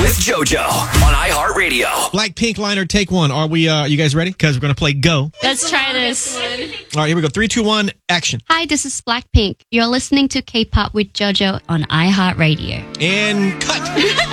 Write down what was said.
with JoJo on iHeartRadio. Blackpink liner, take one. Are we? You guys ready? Because we're gonna play Go. Let's try this. All right, here we go. 3, 2, 1, action. Hi, this is Blackpink. You're listening to K-pop with JoJo on iHeartRadio. And cut.